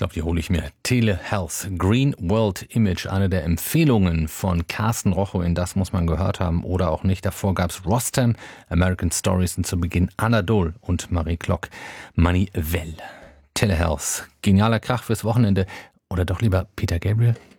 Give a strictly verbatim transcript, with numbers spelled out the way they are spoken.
glaube, die hole ich mir. Telehealth, Green World Image, eine der Empfehlungen von Carsten Rochow, in Das muss man gehört haben oder auch nicht. Davor gab es Rostam, American Stories und zu Beginn Anadol und Marie Klock, Manivelle. Telehealth, genialer Krach fürs Wochenende oder doch lieber Peter Gabriel?